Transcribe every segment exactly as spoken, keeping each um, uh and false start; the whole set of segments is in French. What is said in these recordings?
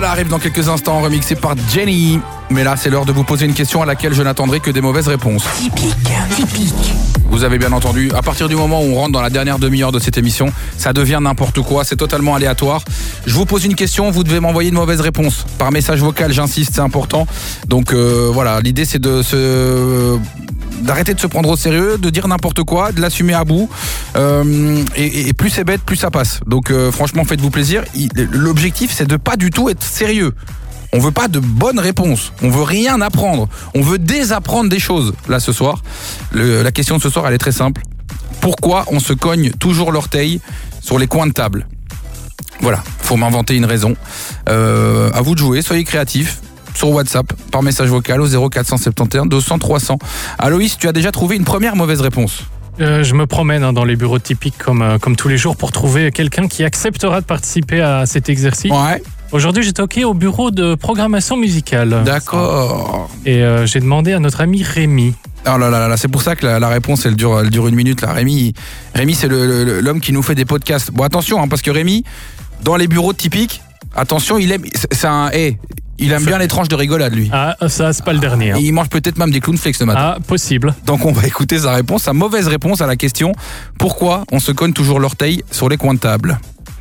Elle arrive dans quelques instants, remixée par Jenny. Mais là, c'est l'heure de vous poser une question à laquelle je n'attendrai que des mauvaises réponses. Typique, typique. Vous avez bien entendu, à partir du moment où on rentre dans la dernière demi-heure de cette émission, ça devient n'importe quoi, c'est totalement aléatoire. Je vous pose une question, vous devez m'envoyer une mauvaise réponse. Par message vocal, j'insiste, c'est important. Donc euh, voilà, l'idée c'est de se... d'arrêter de se prendre au sérieux, de dire n'importe quoi, de l'assumer à bout. Euh, et, et plus c'est bête, plus ça passe. Donc euh, franchement, faites-vous plaisir. Il, l'objectif, c'est de pas du tout être sérieux. On veut pas de bonnes réponses. On veut rien apprendre. On veut désapprendre des choses. Là, ce soir, le, la question de ce soir, elle est très simple. Pourquoi on se cogne toujours l'orteil sur les coins de table ? Voilà, faut m'inventer une raison. Euh, à vous de jouer, soyez créatifs. Sur WhatsApp, par message vocal au zéro quatre cent soixante et onze deux cents trois cents. Aloïs, tu as déjà trouvé une première mauvaise réponse ? Euh, je me promène hein, dans les bureaux typiques comme, euh, comme tous les jours pour trouver quelqu'un qui acceptera de participer à cet exercice. Ouais. Aujourd'hui, j'ai toqué au bureau de programmation musicale. D'accord. Et euh, j'ai demandé à notre ami Rémi. Oh là là là, c'est pour ça que la, la réponse elle dure, elle dure une minute là. Rémi, Rémi c'est le, le, l'homme qui nous fait des podcasts. Bon attention hein, parce que Rémi, dans les bureaux typiques, attention, il aime, c'est un, hey, il aime bien les tranches de rigolade lui. Ah ça c'est pas le dernier. Hein. Et il mange peut-être même des clowns flakes ce matin. Ah possible. Donc on va écouter sa réponse, sa mauvaise réponse à la question pourquoi on se cogne toujours l'orteil sur les coins de table.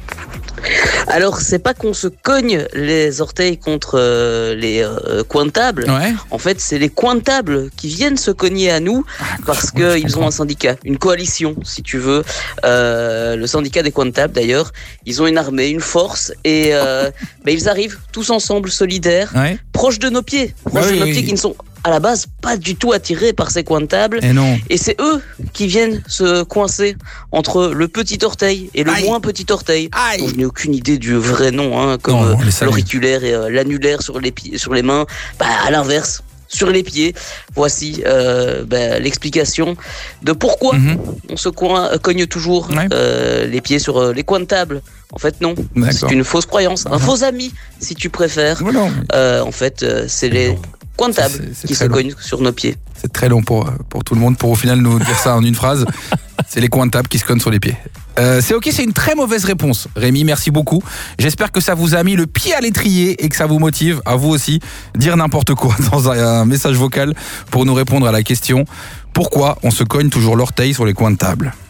Alors, c'est pas qu'on se cogne les orteils contre euh, les euh, coins de table. Ouais. En fait, c'est les coins de table qui viennent se cogner à nous ah, parce qu'ils ont un syndicat, une coalition, si tu veux. Euh, le syndicat des coins de table, d'ailleurs, ils ont une armée, une force et euh, bah, ils arrivent tous ensemble, solidaires, ouais. proches de nos pieds, proches ouais, de nos oui, pieds oui. qui ne sont à la base pas du tout attirés par ces coins de table. Et, non. et c'est eux qui viennent se coincer entre le petit orteil et le Aïe. moins petit orteil. Aïe. Je n'ai aucune idée du vrai nom, hein, comme non, euh, l'auriculaire et euh, l'annulaire sur les pieds, sur les mains. Bah, à l'inverse, sur les pieds. Voici euh, bah, l'explication de pourquoi mm-hmm. on se coin, cogne toujours ouais. euh, les pieds sur euh, les coins de table. En fait, non. D'accord. C'est une fausse croyance, un mm-hmm. faux ami, si tu préfères. Oui, euh, en fait, euh, c'est les coins de table c'est, c'est qui se long. cognent sur nos pieds. C'est très long pour, pour tout le monde, pour au final nous dire ça en une phrase. C'est les coins de table qui se cognent sur les pieds. Euh, c'est ok, c'est une très mauvaise réponse. Rémi, merci beaucoup. J'espère que ça vous a mis le pied à l'étrier et que ça vous motive, à vous aussi, dire n'importe quoi dans un, un message vocal pour nous répondre à la question pourquoi on se cogne toujours l'orteil sur les coins de table.